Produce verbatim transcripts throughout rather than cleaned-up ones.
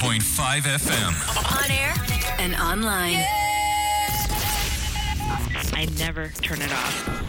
point five F M. On air and online. I never turn it off.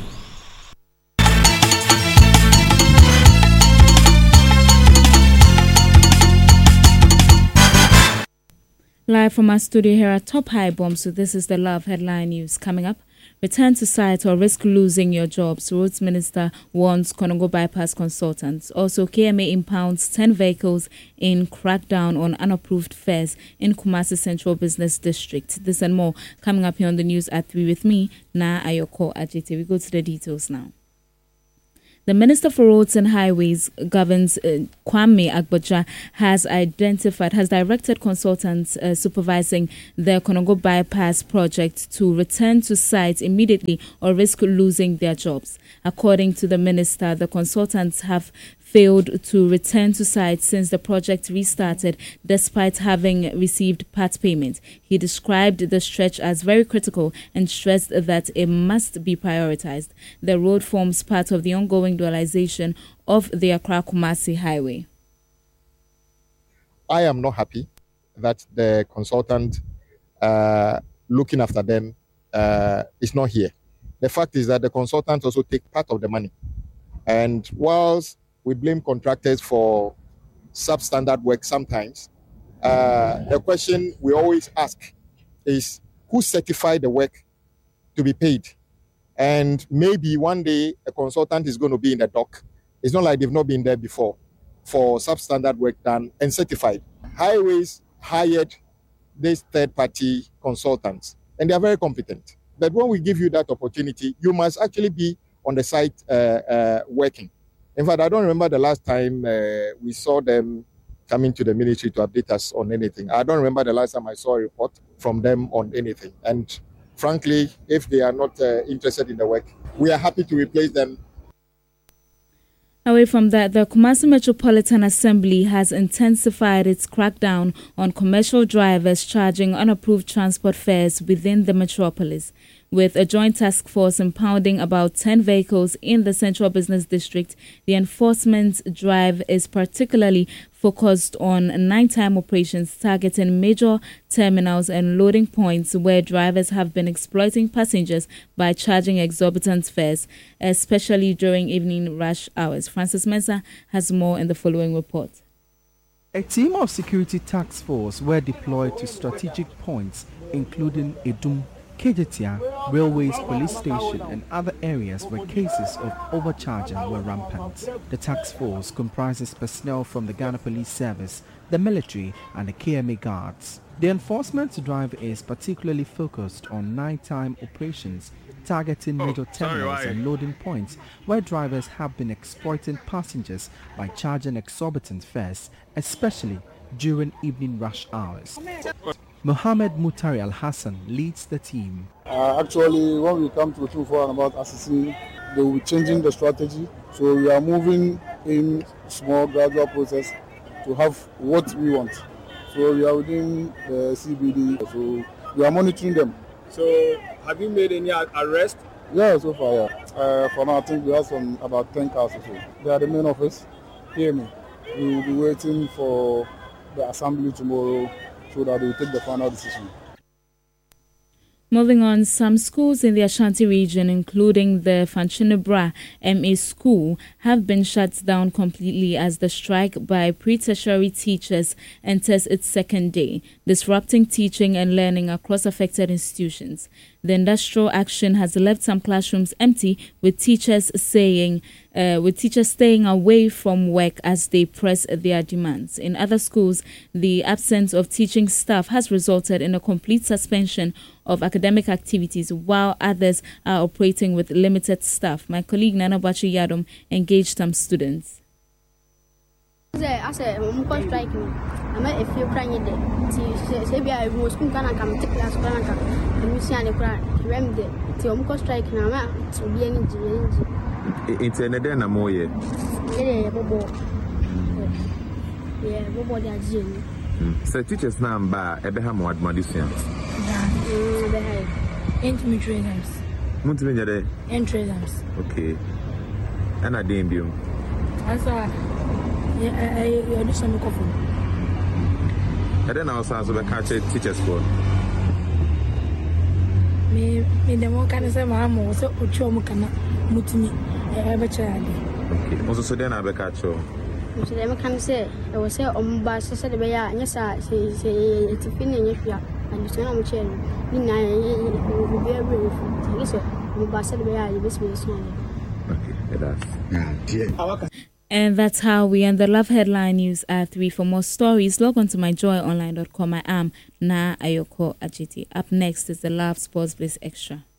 Live from our studio here at Top High Bomb. So this is the Love headline news coming up. Return to site or risk losing your jobs. Roads Minister warns Konongo bypass consultants. Also, K M A impounds ten vehicles in crackdown on unapproved fares in Kumasi Central Business District. This and more coming up here on the news at three with me, Na Ayoko Ajite. We go to the details now. The Minister for Roads and Highways, governs uh, Kwame Agboja, has identified, has directed consultants uh, supervising the Konongo bypass project to return to site immediately or risk losing their jobs. According to the minister, the consultants have failed to return to site since the project restarted despite having received part payment. He described the stretch as very critical and stressed that it must be prioritized. The road forms part of the ongoing dualization of the Accra-Kumasi highway. I am not happy that the consultant uh, looking after them uh, is not here. The fact is that the consultants also take part of the money. And whilst we blame contractors for substandard work sometimes, uh, the question we always ask is who certified the work to be paid? And maybe one day a consultant is going to be in the dock. It's not like they've not been there before for substandard work done and certified. Highways hired these third-party consultants, and they are very competent. But when we give you that opportunity, you must actually be on the site uh, uh, working. In fact, I don't remember the last time uh, we saw them coming to the military to update us on anything. I don't remember the last time I saw a report from them on anything. And frankly, if they are not uh, interested in the work, we are happy to replace them. Away from that, the Kumasi Metropolitan Assembly has intensified its crackdown on commercial drivers charging unapproved transport fares within the metropolis. With a joint task force impounding about ten vehicles in the Central Business District, the enforcement drive is particularly focused on nighttime operations targeting major terminals and loading points where drivers have been exploiting passengers by charging exorbitant fares, especially during evening rush hours. Francis Mensah has more in the following report. A team of security task force were deployed to strategic points, including Edum, Kejetia, Railways Police Station and other areas where cases of overcharging were rampant. The task force comprises personnel from the Ghana Police Service, the military and the K M A guards. The enforcement drive is particularly focused on nighttime operations targeting major oh, terminals sorry, and loading points where drivers have been exploiting passengers by charging exorbitant fares, especially during evening rush hours. Mohammed Mutari Al-Hassan leads the team. Uh, actually, when we come to two four and about assessing, they will be changing the strategy. So we are moving in small gradual process to have what we want. So we are within the C B D, so we are monitoring them. So have you made any arrest? Yeah, so far, yeah. Uh, for now, I think we have some about ten cars or so. They are the main office. Hear me. We will be waiting for the assembly tomorrow so that they will take the final decision. Moving on, some schools in the Ashanti region, including the Fanchinibra M A School, have been shut down completely as the strike by pre-tertiary teachers enters its second day, disrupting teaching and learning across affected institutions. The industrial action has left some classrooms empty, with teachers saying, uh, with teachers staying away from work as they press their demands. In other schools, the absence of teaching staff has resulted in a complete suspension of academic activities, while others are operating with limited staff. My colleague Nana Bachi Yadom engaged some students. I said, I'm going to strike me. I'm a few crying there. Say, I was going to come to class, and you see, I'm going to strike now. To be any it's an Edena Moye. Yeah, Bobo. Yeah, Bobo, they are Jim. So, teachers now, Abraham or Madison. Entry trainers. Multimedia. Entry trainers. Okay. And I didn't do. Answer. Yeah, I do some coffee. And then I was also a catch teachers for. Me, me, the more can say, my mom was a chomukana, mutimi, a child. Okay, also, so then I be catch you. So they can say, I was say, on bus, I said, the bear, yes, I say, it's a feeling if you are, and you say, I'm chair. In I will be able to listen. The bus said, the bear, you must be small. Okay, And that's how we end the Love Headline News at three. For more stories, log on to my joy online dot com. I am Na Ayoko Ajiti. Up next is the Love Sports Bliss Extra.